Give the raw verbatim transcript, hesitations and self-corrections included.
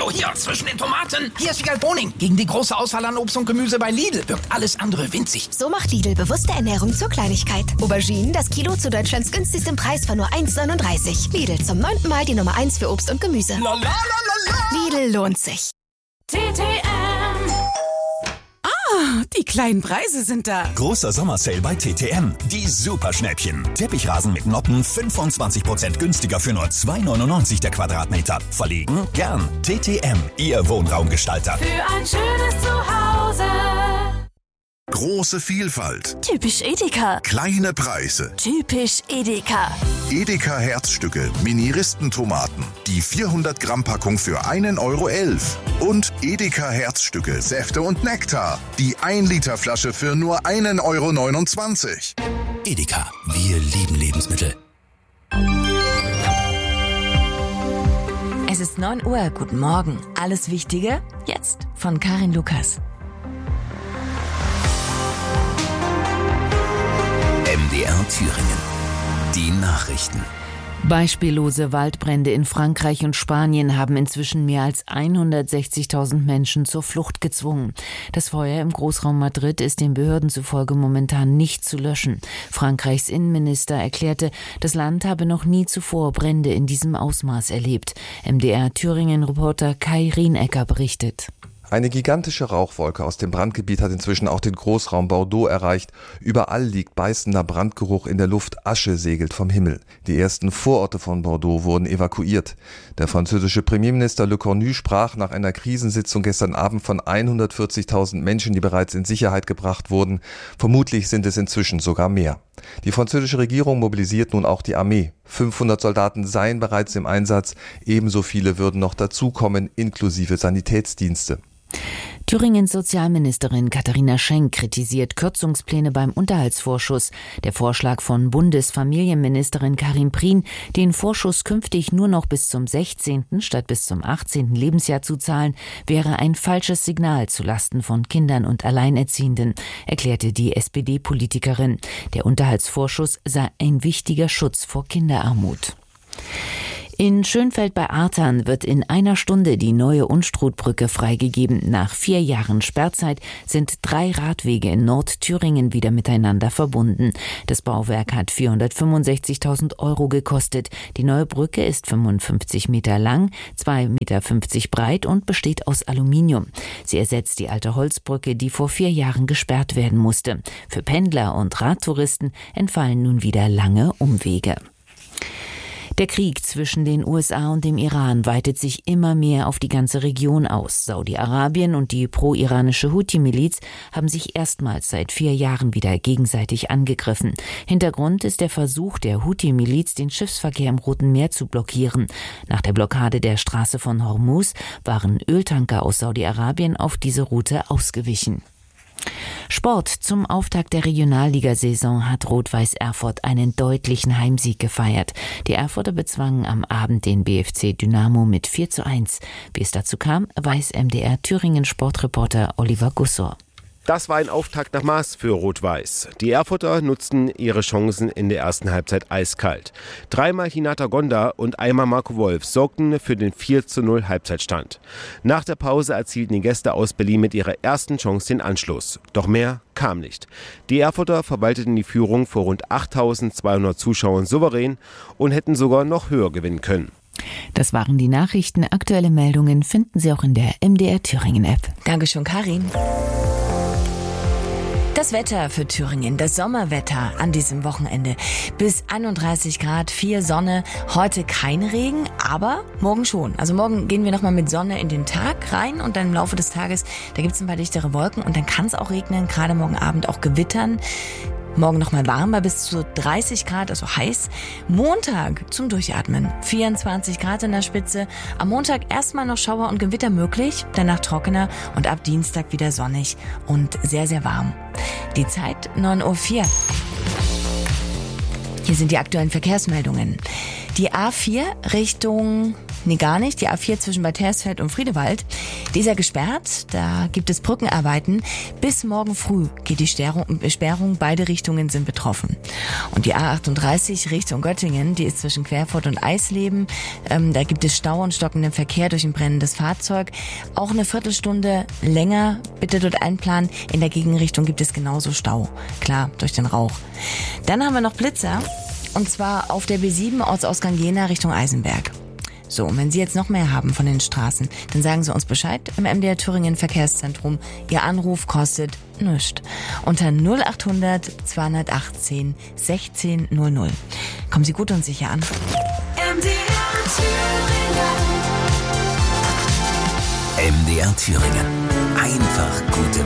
Oh, hier, zwischen den Tomaten. Hier ist Wiegald Boning. Gegen die große Auswahl an Obst und Gemüse bei Lidl wirkt alles andere winzig. So macht Lidl bewusste Ernährung zur Kleinigkeit. Auberginen, das Kilo zu Deutschlands günstigstem Preis von nur eins neununddreißig. Lidl, zum neunten Mal die Nummer eins für Obst und Gemüse. La, la, la, la, la. Lidl lohnt sich. T T M. Ah, die kleinen Preise sind da. Großer Sommersale bei T T M. Die Superschnäppchen. Teppichrasen mit Noppen fünfundzwanzig Prozent günstiger für nur zwei neunundneunzig der Quadratmeter. Verlegen? Gern. T T M, Ihr Wohnraumgestalter. Für ein schönes Zuhause. Große Vielfalt. Typisch Edeka. Kleine Preise. Typisch Edeka. Edeka Herzstücke, Mini-Ristentomaten. Die vierhundert Gramm Packung für einen Euro elf. Und Edeka Herzstücke, Säfte und Nektar. Die ein Liter Flasche für nur einen Euro neunundzwanzig. Edeka, wir lieben Lebensmittel. Es ist neun Uhr, guten Morgen. Alles Wichtige jetzt von Karin Lukas. M D R Thüringen. Die Nachrichten. Beispiellose Waldbrände in Frankreich und Spanien haben inzwischen mehr als hundertsechzigtausend Menschen zur Flucht gezwungen. Das Feuer im Großraum Madrid ist den Behörden zufolge momentan nicht zu löschen. Frankreichs Innenminister erklärte, das Land habe noch nie zuvor Brände in diesem Ausmaß erlebt. M D R Thüringen-Reporter Kai Rienecker berichtet. Eine gigantische Rauchwolke aus dem Brandgebiet hat inzwischen auch den Großraum Bordeaux erreicht. Überall liegt beißender Brandgeruch in der Luft, Asche segelt vom Himmel. Die ersten Vororte von Bordeaux wurden evakuiert. Der französische Premierminister Le Cornu sprach nach einer Krisensitzung gestern Abend von hundertvierzigtausend Menschen, die bereits in Sicherheit gebracht wurden. Vermutlich sind es inzwischen sogar mehr. Die französische Regierung mobilisiert nun auch die Armee. fünfhundert Soldaten seien bereits im Einsatz, ebenso viele würden noch dazukommen, inklusive Sanitätsdienste. Thüringens Sozialministerin Katharina Schenk kritisiert Kürzungspläne beim Unterhaltsvorschuss. Der Vorschlag von Bundesfamilienministerin Karin Prien, den Vorschuss künftig nur noch bis zum sechzehnten statt bis zum achtzehnten Lebensjahr zu zahlen, wäre ein falsches Signal zulasten von Kindern und Alleinerziehenden, erklärte die S P D-Politikerin. Der Unterhaltsvorschuss sei ein wichtiger Schutz vor Kinderarmut. In Schönfeld bei Artern wird in einer Stunde die neue Unstrutbrücke freigegeben. Nach vier Jahren Sperrzeit sind drei Radwege in Nordthüringen wieder miteinander verbunden. Das Bauwerk hat vierhundertfünfundsechzigtausend Euro gekostet. Die neue Brücke ist fünfundfünfzig Meter lang, zwei Meter fünfzig breit und besteht aus Aluminium. Sie ersetzt die alte Holzbrücke, die vor vier Jahren gesperrt werden musste. Für Pendler und Radtouristen entfallen nun wieder lange Umwege. Der Krieg zwischen den U S A und dem Iran weitet sich immer mehr auf die ganze Region aus. Saudi-Arabien und die pro-iranische Houthi-Miliz haben sich erstmals seit vier Jahren wieder gegenseitig angegriffen. Hintergrund ist der Versuch der Houthi-Miliz, den Schiffsverkehr im Roten Meer zu blockieren. Nach der Blockade der Straße von Hormuz waren Öltanker aus Saudi-Arabien auf diese Route ausgewichen. Sport. Zum Auftakt der Regionalligasaison hat Rot-Weiß Erfurt einen deutlichen Heimsieg gefeiert. Die Erfurter bezwangen am Abend den B F C Dynamo mit vier zu eins. Wie es dazu kam, weiß M D R Thüringen Sportreporter Oliver Gussor. Das war ein Auftakt nach Maß für Rot-Weiß. Die Erfurter nutzten ihre Chancen in der ersten Halbzeit eiskalt. Dreimal Hinata Gonda und einmal Marco Wolf sorgten für den vier zu null Halbzeitstand. Nach der Pause erzielten die Gäste aus Berlin mit ihrer ersten Chance den Anschluss. Doch mehr kam nicht. Die Erfurter verwalteten die Führung vor rund achttausendzweihundert Zuschauern souverän und hätten sogar noch höher gewinnen können. Das waren die Nachrichten. Aktuelle Meldungen finden Sie auch in der M D R Thüringen App. Dankeschön, Karin. Das Wetter für Thüringen, das Sommerwetter an diesem Wochenende. Bis einunddreißig Grad, viel Sonne. Heute kein Regen, aber morgen schon. Also morgen gehen wir nochmal mit Sonne in den Tag rein und dann im Laufe des Tages, da gibt es ein paar dichtere Wolken und dann kann es auch regnen, gerade morgen Abend auch gewittern. Morgen nochmal warm bei bis zu dreißig Grad, also heiß. Montag zum Durchatmen, vierundzwanzig Grad in der Spitze. Am Montag erstmal noch Schauer und Gewitter möglich, danach trockener und ab Dienstag wieder sonnig und sehr, sehr warm. Die Zeit neun Uhr vier. Hier sind die aktuellen Verkehrsmeldungen. Die A vier Richtung Nee, gar nicht. Die A vier zwischen Bad Hersfeld und Friedewald, die ist ja gesperrt. Da gibt es Brückenarbeiten. Bis morgen früh geht die Sperrung. Sperrung. Beide Richtungen sind betroffen. Und die A achtunddreißig Richtung Göttingen, die ist zwischen Querfurt und Eisleben. Ähm, da gibt es Stau und stockenden Verkehr durch ein brennendes Fahrzeug. Auch eine Viertelstunde länger bitte dort einplanen. In der Gegenrichtung gibt es genauso Stau. Klar, durch den Rauch. Dann haben wir noch Blitzer. Und zwar auf der B sieben Ortsausgang Jena Richtung Eisenberg. So, und wenn Sie jetzt noch mehr haben von den Straßen, dann sagen Sie uns Bescheid im M D R Thüringen Verkehrszentrum. Ihr Anruf kostet nichts. Unter null achthundert zweihundertachtzehn sechzehn null null. Kommen Sie gut und sicher an. M D R Thüringen. M D R Thüringen. Einfach gute